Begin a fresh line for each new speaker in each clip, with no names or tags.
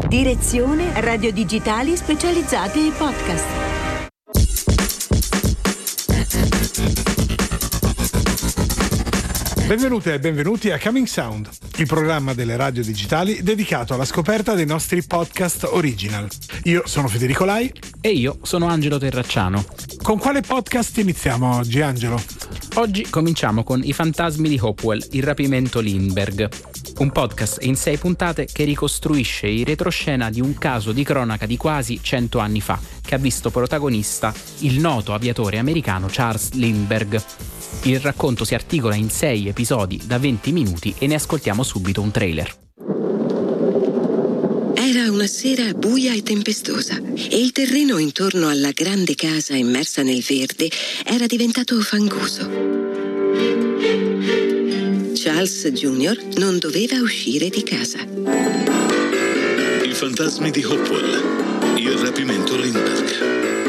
Direzione Radio Digitali Specializzate e Podcast.
Benvenute e benvenuti a Coming Sound, il programma delle radio digitali dedicato alla scoperta dei nostri podcast original. Io sono Federico Lai.
E io sono Angelo Terracciano.
Con quale podcast iniziamo oggi, Angelo?
Oggi cominciamo con I fantasmi di Hopewell, il rapimento Lindbergh, un podcast in 6 puntate che ricostruisce il retroscena di un caso di cronaca di quasi 100 anni fa, che ha visto protagonista il noto aviatore americano Charles Lindbergh. Il racconto si articola in 6 episodi da 20 minuti e ne ascoltiamo subito un trailer.
Era una sera buia e tempestosa e il terreno intorno alla grande casa immersa nel verde era diventato fangoso. Charles Jr. non doveva uscire di casa.
I fantasmi di Hopewell, il rapimento Lindbergh.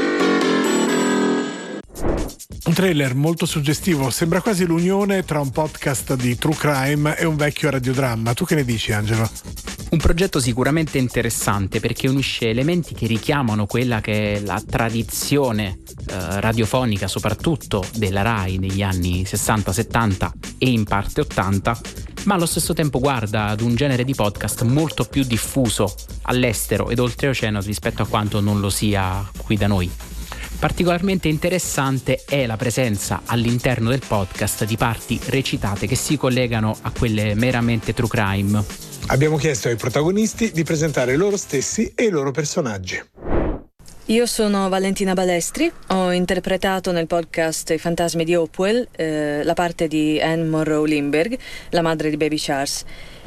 Un trailer molto suggestivo, sembra quasi l'unione tra un podcast di true crime e un vecchio radiodramma. Tu che ne dici, Angelo?
Un progetto sicuramente interessante perché unisce elementi che richiamano quella che è la tradizione radiofonica, soprattutto della Rai negli anni 60-70 e in parte 80, ma allo stesso tempo guarda ad un genere di podcast molto più diffuso all'estero ed oltreoceano rispetto a quanto non lo sia qui da noi. Particolarmente interessante è la presenza all'interno del podcast di parti recitate che si collegano a quelle meramente true crime.
Abbiamo chiesto ai protagonisti di presentare loro stessi e i loro personaggi.
Io sono Valentina Balestri, ho interpretato nel podcast I fantasmi di Hopewell la parte di Anne Monroe Lindbergh, la madre di Baby Charles.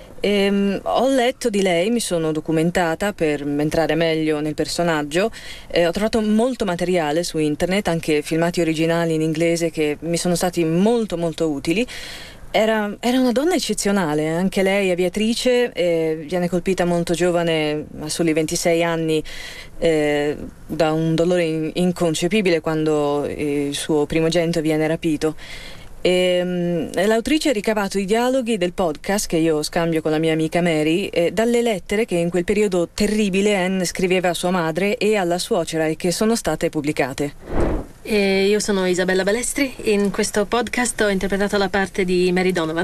Ho letto di lei, mi sono documentata per entrare meglio nel personaggio, ho trovato molto materiale su internet, anche filmati originali in inglese che mi sono stati molto molto utili. Era una donna eccezionale, anche lei aviatrice, viene colpita molto giovane, a soli 26 anni, da un dolore inconcepibile quando il suo primogenito viene rapito. L'autrice ha ricavato i dialoghi del podcast che io scambio con la mia amica Mary dalle lettere che in quel periodo terribile Anne scriveva a sua madre e alla suocera e che sono state pubblicate.
Io sono Isabella Balestri, in questo podcast ho interpretato la parte di Mary Donovan,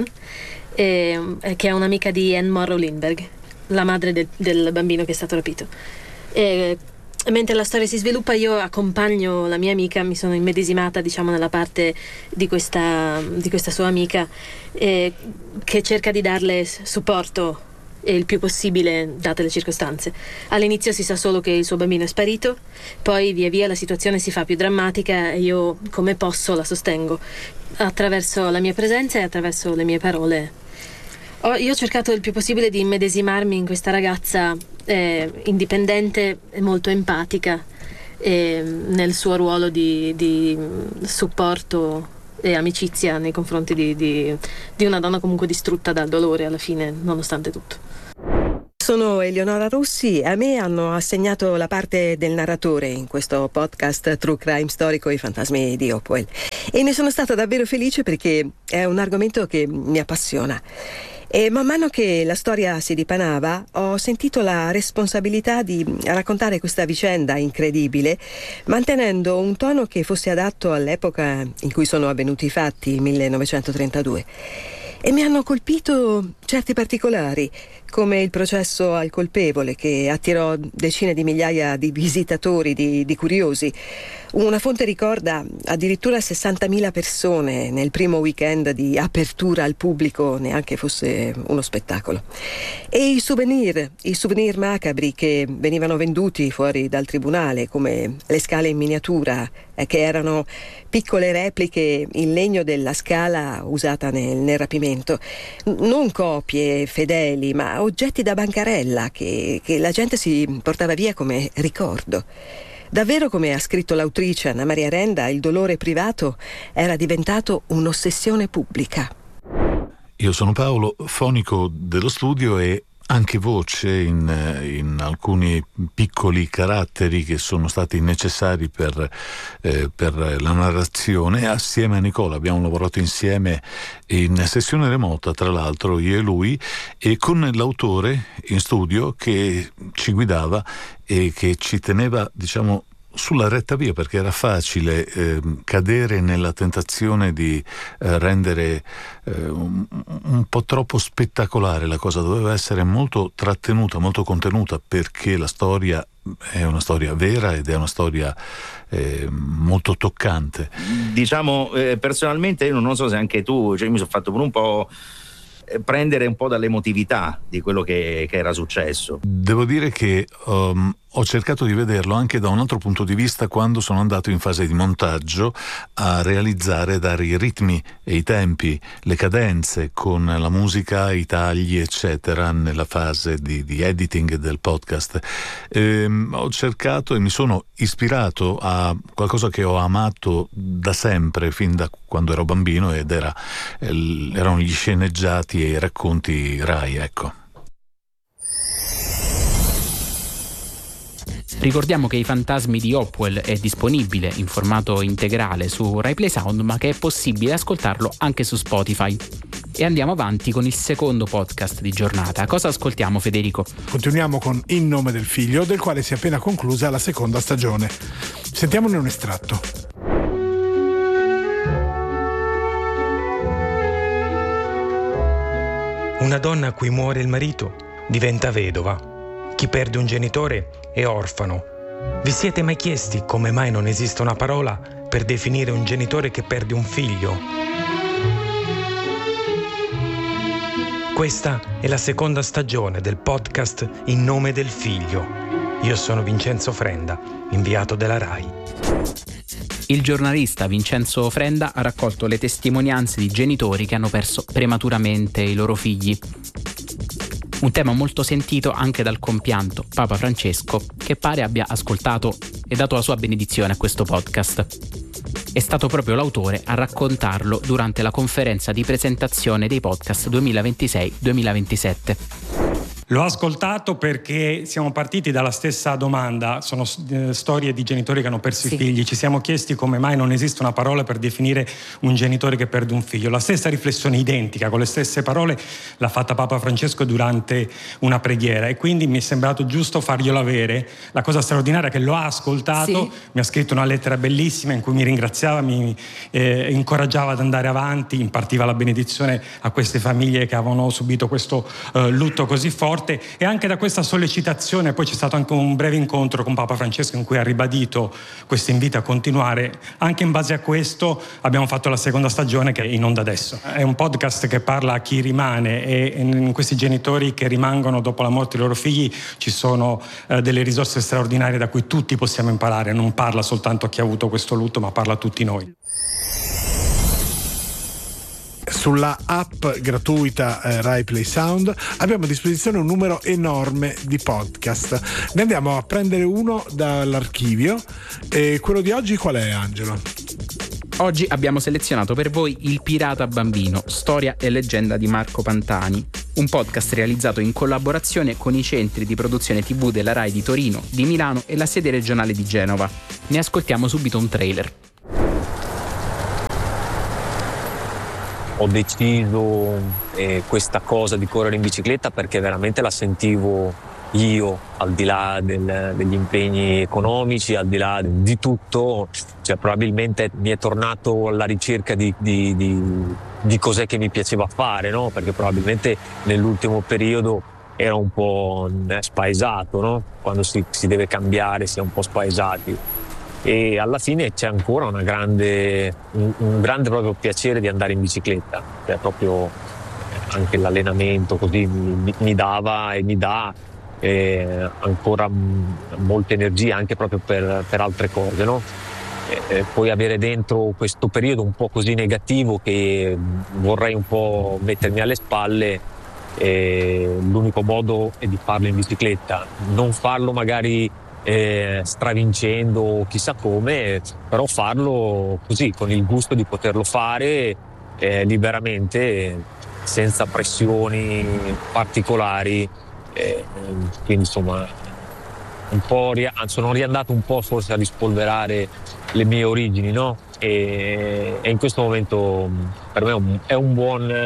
che è un'amica di Anne Monroe Lindbergh, la madre del bambino che è stato rapito. Mentre la storia si sviluppa io accompagno la mia amica, mi sono immedesimata nella parte di questa sua amica che cerca di darle supporto il più possibile date le circostanze. All'inizio si sa solo che il suo bambino è sparito, poi via via la situazione si fa più drammatica e io come posso la sostengo attraverso la mia presenza e attraverso le mie parole. Io ho cercato il più possibile di immedesimarmi in questa ragazza indipendente e molto empatica nel suo ruolo di supporto e amicizia nei confronti di una donna comunque distrutta dal dolore alla fine, nonostante tutto.
Sono Eleonora Rossi e a me hanno assegnato la parte del narratore in questo podcast True Crime storico I fantasmi di Hopewell e ne sono stata davvero felice perché è un argomento che mi appassiona. E man mano che la storia si dipanava ho sentito la responsabilità di raccontare questa vicenda incredibile mantenendo un tono che fosse adatto all'epoca in cui sono avvenuti i fatti, 1932. E mi hanno colpito certi particolari, come il processo al colpevole che attirò decine di migliaia di visitatori, di curiosi. Una fonte ricorda addirittura 60.000 persone nel primo weekend di apertura al pubblico, neanche fosse uno spettacolo. E i souvenir macabri che venivano venduti fuori dal tribunale, come le scale in miniatura, che erano piccole repliche in legno della scala usata nel rapimento. Non copie fedeli, ma oggetti da bancarella che la gente si portava via come ricordo. Davvero, come ha scritto l'autrice Anna Maria Renda, il dolore privato era diventato un'ossessione pubblica.
Io sono Paolo, fonico dello studio, e
anche voce in alcuni piccoli caratteri che sono stati necessari per la narrazione. Assieme a Nicola abbiamo lavorato insieme in sessione remota, tra l'altro io e lui, e con l'autore in studio che ci guidava e che ci teneva, diciamo, sulla retta via, perché era facile cadere nella tentazione di rendere un po' troppo spettacolare la cosa. Doveva essere molto trattenuta, molto contenuta, perché la storia è una storia vera ed è una storia molto toccante.
Diciamo, personalmente io non so se anche tu, cioè, mi sono fatto per un po' prendere un po' dall'emotività di quello che era successo.
Devo dire che ho cercato di vederlo anche da un altro punto di vista quando sono andato in fase di montaggio a realizzare, dare i ritmi e i tempi, le cadenze con la musica, i tagli eccetera nella fase di editing del podcast. Ho cercato e mi sono ispirato a qualcosa che ho amato da sempre, fin da quando ero bambino, ed erano gli sceneggiati e i racconti Rai, ecco.
Ricordiamo che I Fantasmi di Hopwell è disponibile in formato integrale su Rai Play Sound, ma che è possibile ascoltarlo anche su Spotify. E andiamo avanti con il secondo podcast di giornata. Cosa ascoltiamo, Federico?
Continuiamo con In nome del figlio, del quale si è appena conclusa la seconda stagione. Sentiamone un estratto.
Una donna a cui muore il marito diventa vedova. Chi perde un genitore è orfano. Vi siete mai chiesti come mai non esiste una parola per definire un genitore che perde un figlio? Questa è la seconda stagione del podcast In nome del figlio. Io sono Vincenzo Frenda, inviato della Rai.
Il giornalista Vincenzo Frenda ha raccolto le testimonianze di genitori che hanno perso prematuramente i loro figli. Un tema molto sentito anche dal compianto Papa Francesco, che pare abbia ascoltato e dato la sua benedizione a questo podcast. È stato proprio l'autore a raccontarlo durante la conferenza di presentazione dei podcast 2026-2027.
L'ho ascoltato perché siamo partiti dalla stessa domanda, sono storie di genitori che hanno perso i figli, ci siamo chiesti come mai non esiste una parola per definire un genitore che perde un figlio. La stessa riflessione identica, con le stesse parole, l'ha fatta Papa Francesco durante una preghiera, e quindi mi è sembrato giusto farglielo avere. La cosa straordinaria è che lo ha ascoltato, mi ha scritto una lettera bellissima in cui mi ringraziava, mi incoraggiava ad andare avanti, impartiva la benedizione a queste famiglie che avevano subito questo lutto così forte. E anche da questa sollecitazione poi c'è stato anche un breve incontro con Papa Francesco in cui ha ribadito questo invito a continuare. Anche in base a questo abbiamo fatto la seconda stagione, che è in onda adesso. È un podcast che parla a chi rimane, e in questi genitori che rimangono dopo la morte dei loro figli ci sono delle risorse straordinarie da cui tutti possiamo imparare. Non parla soltanto a chi ha avuto questo lutto, ma parla a tutti noi.
Sulla app gratuita Rai Play Sound abbiamo a disposizione un numero enorme di podcast. Ne andiamo a prendere uno dall'archivio. E quello di oggi qual è, Angelo?
Oggi abbiamo selezionato per voi Il Pirata Bambino, storia e leggenda di Marco Pantani, un podcast realizzato in collaborazione con i centri di produzione TV della Rai di Torino, di Milano e la sede regionale di Genova. Ne ascoltiamo subito un trailer.
Ho deciso questa cosa di correre in bicicletta perché veramente la sentivo io, al di là degli impegni economici, al di là di tutto, cioè probabilmente mi è tornato alla ricerca di cos'è che mi piaceva fare, no? Perché probabilmente nell'ultimo periodo era un po' spaesato, no? Quando si deve cambiare si è un po' spaesati. E alla fine c'è ancora un grande proprio piacere di andare in bicicletta, cioè proprio anche l'allenamento così mi dava e mi dà ancora molta energia anche proprio per altre cose, no? E poi avere dentro questo periodo un po' così negativo che vorrei un po' mettermi alle spalle, l'unico modo è di farlo in bicicletta, non farlo magari stravincendo chissà come, però farlo così con il gusto di poterlo fare liberamente, senza pressioni particolari, quindi insomma sono riandato un po' forse a rispolverare le mie origini, no? E in questo momento per me è un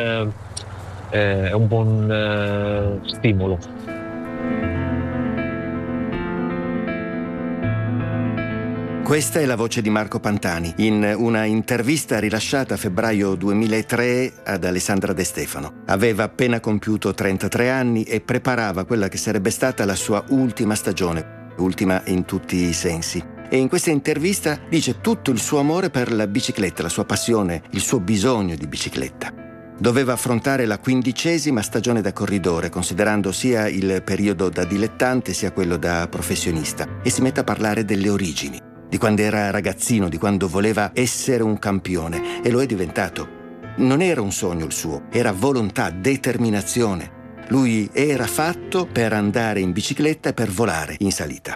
buon stimolo.
Questa è la voce di Marco Pantani in una intervista rilasciata a febbraio 2003 ad Alessandra De Stefano. Aveva appena compiuto 33 anni e preparava quella che sarebbe stata la sua ultima stagione, ultima in tutti i sensi. E in questa intervista dice tutto il suo amore per la bicicletta, la sua passione, il suo bisogno di bicicletta. Doveva affrontare la 15ª stagione da corridore, considerando sia il periodo da dilettante sia quello da professionista, e si mette a parlare delle origini, di quando era ragazzino, di quando voleva essere un campione, e lo è diventato. Non era un sogno il suo, era volontà, determinazione. Lui era fatto per andare in bicicletta e per volare in salita.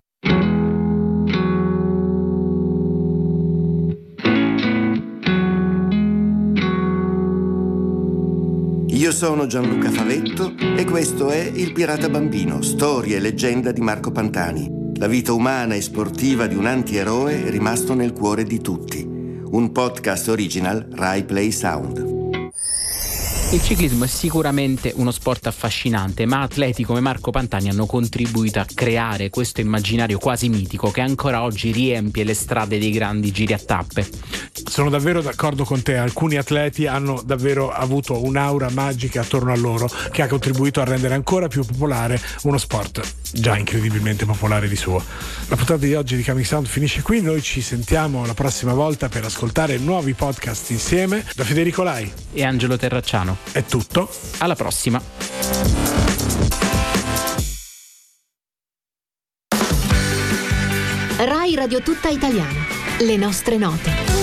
Io sono Gianluca Favetto e questo è Il Pirata Bambino, storia e leggenda di Marco Pantani. La vita umana e sportiva di un antieroe rimasto nel cuore di tutti. Un podcast original Rai Play Sound.
Il ciclismo è sicuramente uno sport affascinante, ma atleti come Marco Pantani hanno contribuito a creare questo immaginario quasi mitico che ancora oggi riempie le strade dei grandi giri a tappe.
Sono davvero d'accordo con te, alcuni atleti hanno davvero avuto un'aura magica attorno a loro che ha contribuito a rendere ancora più popolare uno sport già incredibilmente popolare di suo. La puntata di oggi di Coming Sound finisce qui, noi ci sentiamo la prossima volta per ascoltare nuovi podcast insieme. Da Federico Lai
e Angelo Terracciano
è tutto,
alla prossima.
Rai Radio Tutta Italiana, le nostre note.